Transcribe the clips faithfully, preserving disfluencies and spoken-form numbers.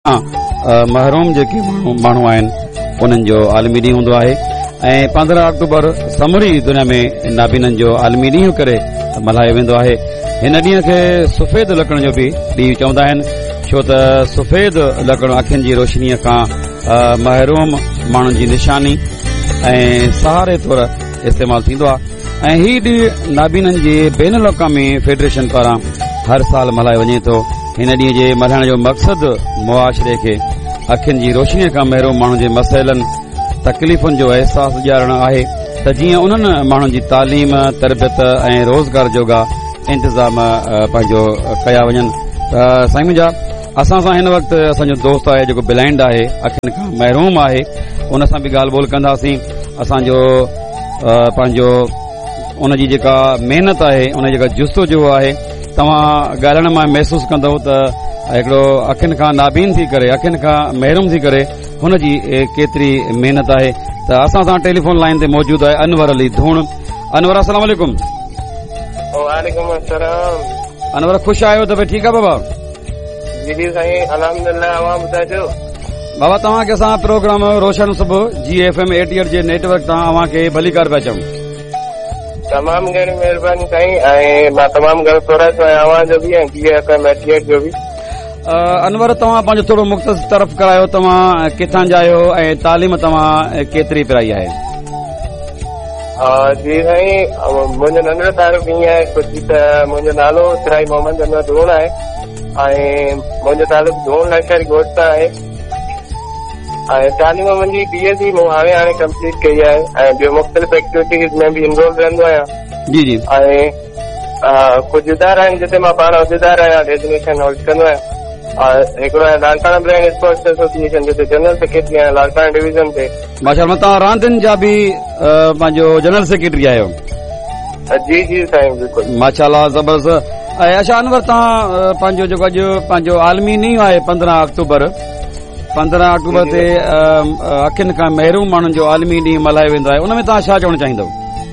महरूम जेके माण्हू आहिनि उन्हनि जो आलमी ॾींहुं हूंदो आहे ऐं पंद्रहं अक्टूबर समूरी दुनिया में नाबीननि जो आलमी ॾींहुं करे मल्हायो वेंदो आहे। हिन ॾींहं खे सफ़ेद लकड़ जो बि ॾींहुं चवंदा आहिनि, छो त सफ़ेद लकड़ अखियुनि जी रोशनीअ खां महरूम माण्हुनि जी निशानी ऐं सहारे तौर इस्तेमालु थींदो आहे ऐं हीउ ॾींहुं नाबीननि जे बैन अल-अक़वामी फेडरेशन पारां हर साल मल्हायो वञे थो। हिन ॾींहं जे मल्हाइण जो मक़सदु मुआशरे खे अखियुनि जी रोशनीअ खां महरूम माण्हुनि जे मसइलनि तकलीफ़ुनि जो अहसासु ॾियारणु आहे त जीअं उन्हनि माण्हुनि जी तालीम, तरबियत ऐं रोज़गार जोगा इंतज़ाम पंहिंजो कया वञनि। त साईं मुंहिंजा असां सां हिन वक़्तु असांजो दोस्त आहे जेको ब्लाइंड आहे, अखियुनि खां महरूम आहे, उन सां बि ॻाल्हि ॿोल कंदासीं। असांजो पंहिंजो उनजी जेका महिनत आहे, उन जेका जुस्तजू आहे, तव्हां ॻाल्हाइण मां महसूसु कंदव त हिकिड़ो अखियुनि खां नाबीन थी करे, अखियुनि खां महरूम थी करे हुनजी केतिरी महिनत आहे। त असां सां टेलीफोन लाइन ते मौजूदु आहे अनवर अली धूण। अनवर, अस्सलाम वालेकुम। वालेकुम अस्सलाम। अनवर, ख़ुशि आहियो त भई? ठीकु आहे बाबा? जी जी साईं, अल्हम्दुलिल्लाह। अवां ॿुधाइजो बाबा, तव्हांखे असां प्रोग्राम रोशन सुबुह जी एफ एम एटीएट जे नेटवर्क तां अव्हांखे भली कार पिया चऊं। तमामु घणी महिरबानी साईं, ऐं मां तमामु घणो तोराए आहियां अवां जो बि ऐं जी एफ एम एटीएट जो बि। अनवर, तव्हां पंहिंजो थोरो मुख़्तस तरफ़ करायो, तव्हां किथां जा आहियो ऐं तालीम तव्हां केतिरी पिराई आहे? जी साईं, मुंहिंजो नंढड़ो तारीफ़ ईअं आहे कुझु त मुंहिंजो नालो सिराई मोहम्मद अनवर धूण आहे ऐं मुंहिंजो तालुक़ु धूण लश्करी ॻोठ आहे ऐं तालीम मुंहिंजी बी एस सी मूं हाणे हाणे कंप्लीट कई आहे ऐं ॿियो मुख़्तलिफ़ एक्टिविटीज़ में बि इन्वॉल्व रहंदो आहियां। जी जी। ऐं कुझु इदारा आहिनि जिते मां पाण उहिदेदार आहियां, डेजिग्नेशन होल्ड कंदो आहियां। हिकिड़ो आहे लालकाना ब्लाइंड स्पोर्ट्स एसोसिएशन जिते जनरल सेक्रेटरी आहियां लालकाना डिवीजन ते। माशाअल्लाह, तव्हां रांदियुनि जा बि पंहिंजो जनरल सेक्रेटरी आहियो? जी जी साईं, बिल्कुलु। माशाअल्लाह, ज़बरदस्त। ऐं अच्छा अनवर, तव्हां पंहिंजो जेको अॼु पंहिंजो आलमी ॾींहुं आहे पंद्रहं अक्टूबर, पंद्रहं अक्टूबर ते अखियुनि खां महरूम माण्हुनि जो आलमी ॾींहुं मल्हायो वेंदो आहे, उन में तव्हां छा चवणु चाहींदव?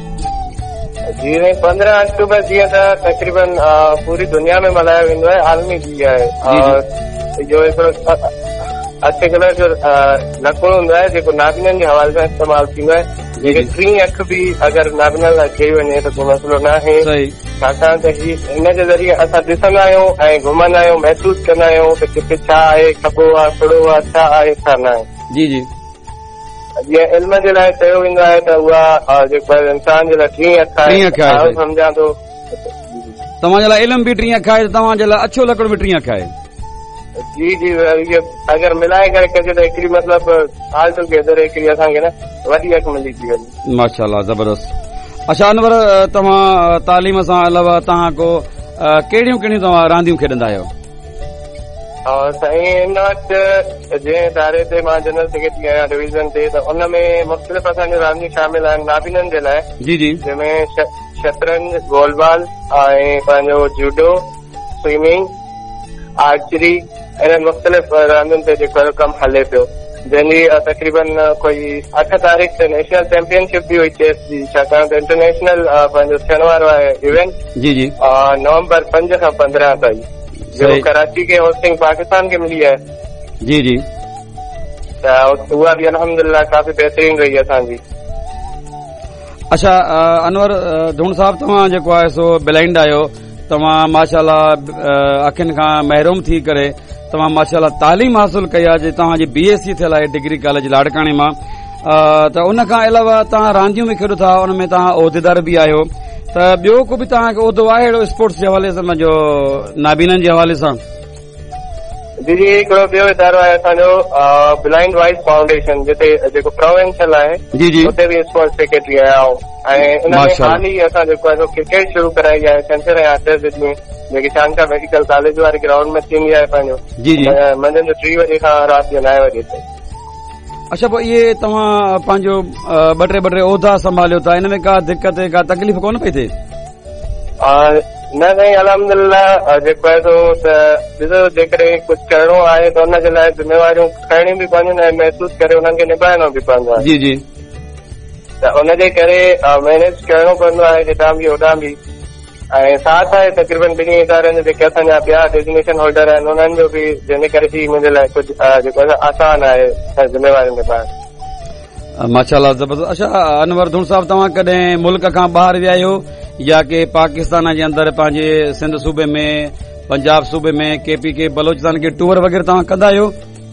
जी साईं, पंद्रहं अक्टूबर जीअं त तक़रीबन पूरी दुनिया में मल्हायो वेंदो आहे, आलमी ॾींहुं आहे। जो हिकिड़ो अछे कलर जो लकड़ो हूंदो आहे जेको नाबीननि जे हवाले सां इस्तेमालु थींदो आहे, जेके टी अख बि अगरि नाबीननि लाइ चई वञे त को मसइलो न आहे, छाकाणि त हिन जे ज़रिए असां ॾिसंदा आहियूं ऐं घुमंदा आहियूं, महसूसु कंदा आहियूं त किथे छा आहे, खॿो आहे, खुड़ो आहे, छा आहे, छा न आहे। जी जी। जीअं इल्म जे लाइ चयो वेंदो आहे त उहा जेको इंसान जे लाइ टी अख आहे, सम्झां थो। तव्हांजे लाइ इल्म बि टी अख आहे, तव्हांजे लाइ अछो लकड़ो बि टी अख आहे? जी जी, अगरि मिलाए करे कजे त हिकिड़ी मतिलबु हाल टुगेदर हिकिड़ी असांखे न वॾी अख मिली थी वञे। माशाअल्लाह, ज़बरदस्त। अच्छा अनवर, तव्हां तालीम सां अलावा तव्हां को कहिड़ियूं कहिड़ियूं तव्हां रांदियूं खेॾंदा आहियो? साईं, हिन वक़्तु जंहिं इदारे ते मां जनरल सेक्रेटरी आहियां डिवीज़न ते, त उन में मुख़्तलिफ़ असांजूं रांदियूं शामिल आहिनि नाबीननि जे लाइ। जी जी। जंहिंमें शतरंज, गोलबाल ऐं पंहिंजो जूडो, स्विमिंग, आर्चरी, इन्हनि मुख़्तलिफ़ रांदियुनि ते जेको कमु हले पियो, जंहिंजी तक़रीबन कोई अठ तारीख़ ते नेशनल चैंपियनशिप बि हुई चेस जी, छाकाणि त इंटरनेशनल पंहिंजो थियण वारो आहे इवेंट। जी जी। नवंबर पंज खां पंद्रहं ताईं, जो कराची के होस्टिंग पाकिस्तान के मिली है। जी जी। त उहा बि अल्हम्दुलिल्लाह काफ़ी बहितरीन रही असांजी। अच्छा अनवर धूण साहब, तव्हां जेको आहे सो ब्लाइंड आहियो, तव्हां माशाअल्लाह अखियुनि खां महरूम थी करे तव्हां माशाअल्लाह तालीम हासिल कई आहे, तव्हांजी बी एस सी थियल आहे डिग्री कॉलेज लाड़काणे मां। त उन खां अलावा तव्हां रांदियूं बि खेॾो था, उन में तव्हां उहिदेदार बि आहियो, त ॿियो को बि तव्हांखे उहिदो आहे अहिड़ो स्पोर्ट्स जे हवाले सां, जो नाबीननि जे हवाले सां? जी जी, हिकिड़ो ॿियो इदारो आहे असांजो ब्लाइंड वाइस फाउंडेशन, जिते जेको प्रोविंशियल आहे। जी जी। उते बि स्पोर्ट्स सेक्रेटरी आहियां ऐं इन में हाल ई असां जेको आहे क्रिकेट शुरू कराई आहे सेंटर ऐं आर्टिस्ट में, जेकी शानका मेडिकल कॉलेज वारे ग्राउंड में थींदी आहे पंहिंजो। जी जी। मंझंदि जो टी बजे खां राति जो नवे बजे ताईं। अच्छा, पोइ इहे तव्हां पंहिंजो ॿ टे ॿ टे उहिदा संभालियो था, हिन में का दिक़त का तकलीफ़ कोन पई थिए? न साईं, अल्हम्दुलिल्लाह जेको आहे सो त ॾिसो, जेकॾहिं कुझु करिणो आहे त हुनजे लाइ ज़िम्मेवारियूं खणणियूं बि पवंदियूं ऐं महसूसु करे हुननि खे निभाइणो बि पवंदो आहे। जी जी। त हुनजे करे मैनेज करणो पवंदो आहे हितां बि होॾां बि, ऐं साथ आहे तक़रीबन ॿिन्ही इदारनि जेके असांजा ॿिया डेजिग्नेशन होल्डर आहिनि उन्हनि जो बि जंहिं करे ही मुंहिंजे लाइ कुझु जेको आसान आहे ज़िम्मेवारियुनि जे पास। माशाल्लाह ज़बरदस्त। अच्छा अनवर धुन साहब, तव्हां कॾहिं मुल्क खां ॿाहिरि विया आहियो या के पाकिस्तान जे अंदरि पंहिंजे सिंध सूबे में, पंजाब सूबे में, केपी के बलोचिस्तान के टूर वग़ैरह तव्हां कंदा आहियो?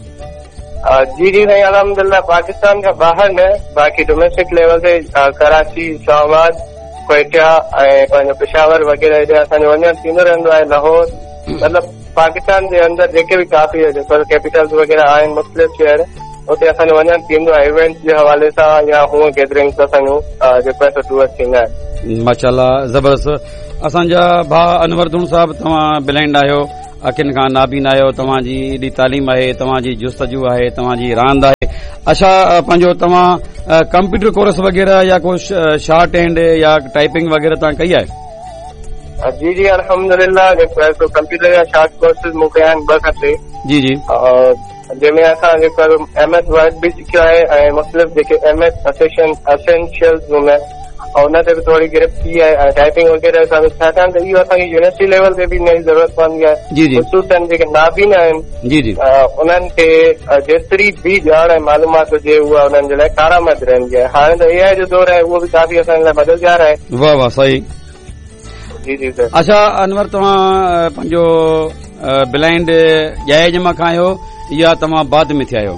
जी जी साईं, अलहमदुलिल्लाह पाकिस्तान खां ॿाहिरि न, बाक़ी डोमेस्टिक लेवल ते कराची, इस्लामाबाद, क्वेटा ऐं पंहिंजो पेशावर वग़ैरह हेॾे असांजो वञणु थींदो रहंदो आहे। लाहौर मतिलबु पाकिस्तान जे अंदरि जेके बि काफ़ी जेको कैपिटल्स वग़ैरह आहिनि मुख़्तलिफ़ शहर, उते असांजो वञणु थींदो आहे इवेंट्स जे हवाले सां या हूअं गैदरिंग्स असांजो जेको आहे टूर थींदा आहिनि। माशाल्लाह ज़बरदस्त। असांजा भाउ अनवर धुन साहब, तव्हां ब्लाइंड आहियो, अखियुनि खां नाबीन आहियो, तव्हांजी एॾी तालीम आहे, तव्हांजी जुस्तजू आहे, तव्हांजी रांदि आहे। अच्छा पंहिंजो तव्हां कंप्यूटर कोर्स वग़ैरह या कुझु शॉर्ट हैंड या टाइपिंग वग़ैरह तव्हां कई आहे? जी जी अल्हम्दुलिल्लाह, जेको आहे कंप्यूटर जा शॉर्ट कोर्सिस मूंखे आहिनि ॿ खां टे। जी जी जंहिंमें असां जेको एम एस वर्ड बि सिखियो आहे ऐं मुख़्तलिफ़ जेके एम एस असेंशियल्स हूंदा आहिनि उन ते बि थोरी गिरफ़्त थी आहे ऐं टाइपिंग वग़ैरह सां छाकाणि त इहो असांखे यूनिवर्सिटी लेवल ते बि हिन जी ज़रूरत पवंदी आहे। ख़ुसूसन जेके नाबीन आहिनि उन्हनि खे जेतिरी बि ॼाण ऐं मालूमात हुजे उहा उन्हनि जे लाइ कारआमद रहंदी आहे। हाणे त ए आई जो दौर आहे, उहो बि काफ़ी असांजे लाइ मददगार आहे। वाह वाह, सही। जी जी सर। अच्छा अनवर, तव्हां पंहिंजो ब्लाइंड ॼाए जमा खां आहियो या तव्हां बाद में थिया आहियो?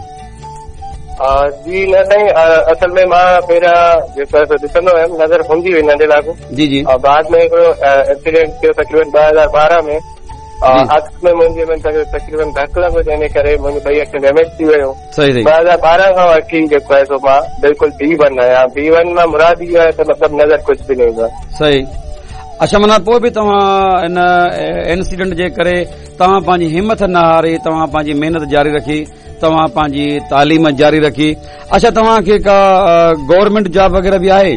जी न साईं, असल में मां पहिरियां जेको आहे ॾिसंदो हुयमि, नज़र हूंदी हुई नंढे लाॻू। जी जी बाद में हिकिड़ो एक्सीडेंट थियो तक़रीबन ॿ हज़ार ॿारहं में, अख में मुंहिंजे में तक़रीबन धक लॻो, जंहिं करे मुंहिंजी ॿई अखि डैमेज थी वियो। ॿ हज़ार ॿारहं खां वठी जेको आहे सो मां बिल्कुलु बी वन आहियां। बी वन मां मुराद इहो आहे त मतिलबु नज़र कुझु बि न ईंदो आहे। सही। अच्छा माना पोइ बि तव्हां इन इंसिडेंट जे करे तव्हां पंहिंजी हिमत न हारी, तव्हां पंहिंजी महिनत जारी रखी, तव्हां पंहिंजी तालीम जारी रखी। अच्छा तव्हांखे का गवर्नमेंट जॉब वग़ैरह बि आहे?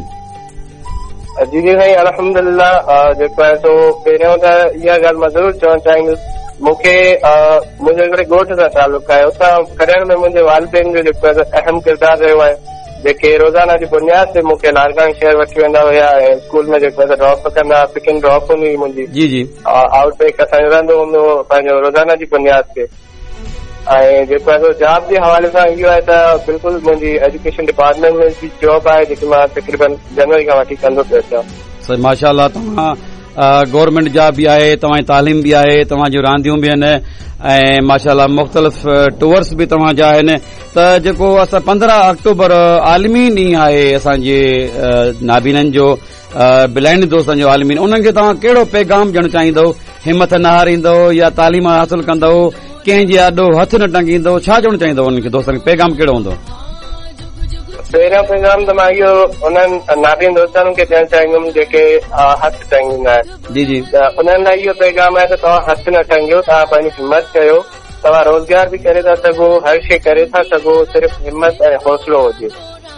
जी जी साईं अल्हम्दुलिल्लाह, जेको आहे सो पहिरियों त इहा ॻाल्हि मां ज़रूरु चवणु चाहींदुसि, मूंखे मुंहिंजे हिकिड़े ॻोठ सां तालुक़ु आहे। उतां करण में मुंहिंजे वालिदैन जो जेको आहे अहम किरदारु रहियो आहे, जेके रोज़ाना जी बुनियाद ते मूंखे लालगंज शहर वठी वेंदा हुया ऐं स्कूल में जेको आहे ड्रॉप कंदा, पिक एंड ड्रॉप हूंदी हुई मुंहिंजी। जी जी आउटबैक असांजो रहंदो हूंदो पंहिंजो रोज़ाना जी बुनियाद ते। ऐं जेको आहे जॉब जे हवाले सां इहो आहे त बिल्कुलु मुंहिंजी एजुकेशन डिपार्टमेंट में बि जॉब आहे, जेकी मां तक़रीबन जनवरी खां वठी कंदो पियो अचां। सही माशाल्लाह, तव्हां गवर्नमेंट जॉब बि आहे, तव्हांजी तालीम बि आहे, तव्हांजूं रांदियूं बि आहिनि ऐं माशाल्लाह मुख़्तलिफ़ टूर्स बि तव्हांजा आहिनि। त जेको असां पंद्रहं अक्टूबर आलमी ॾींहुं आहे असांजे नाबीननि जो, ब्लाइंड दोस्तनि जो आलमी, उन्हनि खे तव्हां कहिड़ो पैगाम ॾियणु चाहींदव? हिमत न हारींदव या तालीम हासिल कंदव, कंहिंजे आॾो हथ न टंगींदव, छा चवणु चाहींदव उन्हनि खे दोस्तनि खे? पैगाम कहिड़ो हूंदो? पहिरियों पैगाम त मां इहो उन्हनि नाबीन दोस्तनि खे ॾियणु चाहींदुमि जेके हथ टंगींदा आहिनि। जी जी त उन्हनि लाइ इहो पैगाम आहे त तव्हां हथ न टंगियो, तव्हां पंहिंजी हिमत कयो। तव्हां रोज़गार बि करे था सघो, हर शइ करे था सघो, सिर्फ़ु हिमत ऐं हौसलो हुजे।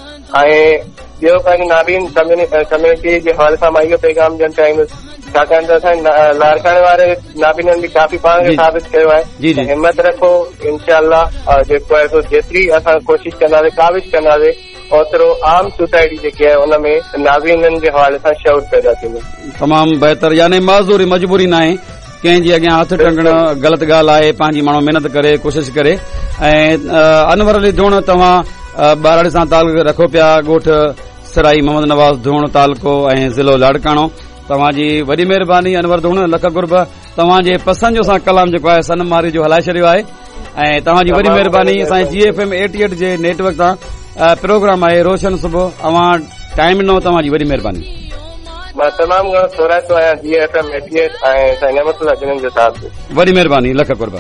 ऐं ॿियो पंहिंजी नाबीन कम्यूनिटी जे हवाले सां मां इहो पैगाम ॾियणु चाहींदुसि, छाकाणि त असांजे लारकाणे वारे नाबीननि बि काफ़ी पाण खे साबित कयो आहे। हिमत रखो, इनशाअल्लाह जेको आहे सो जेतिरी असां कोशिशि कंदासीं, काविश कंदासीं, ओतिरो आम सोसाइटी जेकी आहे उनमें नाबीननि जे हवाले सां शौक़ पैदा थींदो। तमामु बहितर, यानी माज़ूरी मजबूरी न आहे, कंहिंजे अॻियां हथ टंगण ग़लति ॻाल्हि आहे, पंहिंजी माण्हू महिनत करे कोशिशि करे। ऐं अनवर अली धूण, तव्हां ॿारहं सां तालुक़ु रखो पिया, ॻोठ सराई मोहम्मद नवाज़ धूण तालुको ऐं ज़िलो लाड़काणो। तव्हांजी वॾी महिरबानी अनवर धूण, लख गुरब। तव्हांजे पसंदि जो कलाम जेको आहे सन मारी जो हलाए छॾियो आहे ऐं तव्हांजी वॾी महिरबानी। असांजे जी एफ एम एटी एट जे नेटवर्क तां प्रोग्राम आहे रोशन सुबुह, अवां टाइम ॾिनो, तव्हांजी वॾी महिरबानी। मां तमामु घणो सोरातो आहियां जी एफ एम एटी एट ऐं साईं नेमतुल्लाह जिननि जे साथ। वॾी महिरबानी, लख गुरब।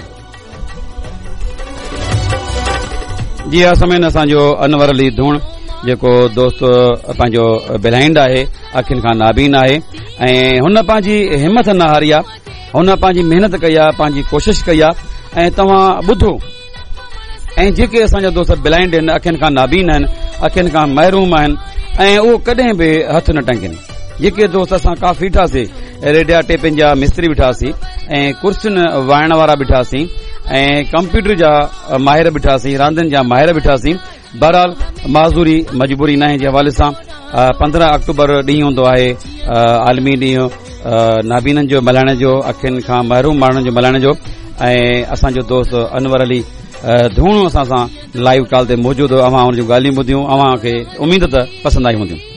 जी हा समय असांजो अनवर अली धूण जेको दोस्त पंहिंजो ब्लाइंड आहे, अखियुनि खां नाबीन आहे ऐं हुन पंहिंजी हिमत न हारी आहे, हुन पंहिंजी महिनत कई आहे, पंहिंजी कोशिशि कई आहे। ऐं तव्हां ॿुधो, ऐं जेके असांजा दोस्त ब्लाइंड आहिनि, अखियुनि खां नाबीन आहिनि, अखियुनि खां महरूम आहिनि ऐं उहो कॾहिं बि हथ न टंगनि। जेके दोस्त असां काफ़ी ॿिठासीं, रेडिया टेपिन जा मिस्त्री ॿिठासीं ऐं कुर्सियुनि वाइण वारा ॿिठासीं ऐं कंप्यूटर जा माहिर ॿिठासीं, रांदियुनि जा माहिर ॿिठासीं। बहरहाल माज़ूरी मजबूरी न जे हवाले सां पंद्रहं अक्टूबर ॾींहुं हूंदो आहे आलमी ॾींहुं नाबीननि जो मल्हाइण जो, अखियुनि खां महरूम माण्हुनि जो मल्हाइण जो। ऐं असांजो दोस्त अनवर अली धूणो असां सां लाइव कॉल ते मौजूदु हो। अवां हुन जूं ॻाल्हियूं ॿुधियूं, अव्हां खे उमीद त पसंदि आई हूंदियूं।